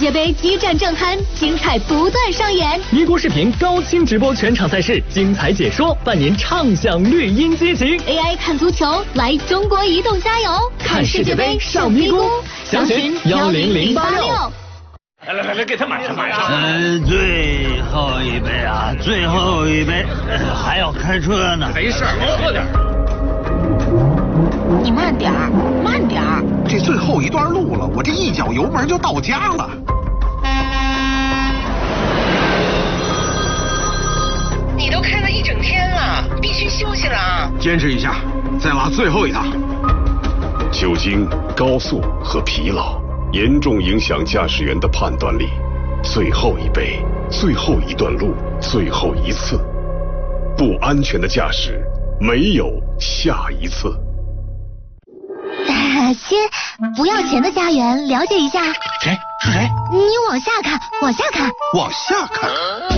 界杯激战正酣，精彩不断上演。 咪咕视频高清直播全场赛事，精彩解说，伴您畅享绿茵激情。 AI 看足球，来中国移动加油！ 看世界杯上咪咕，详询10086。 来，给他买上。 最后一杯啊，最后一杯，还要开车呢。 没事，喝点。 你慢点儿。 这最后一段路了，我这一脚油门就到家了。 你都开了一整天了，必须休息了啊！ 坚持一下，再拉最后一趟。 酒精、高速和疲劳严重影响驾驶员的判断力。最后一杯，最后一段路，最后一次。不安全的驾驶，没有下一次。 先不要钱的家园，了解一下。 谁？是谁？ 你往下看， 往下看。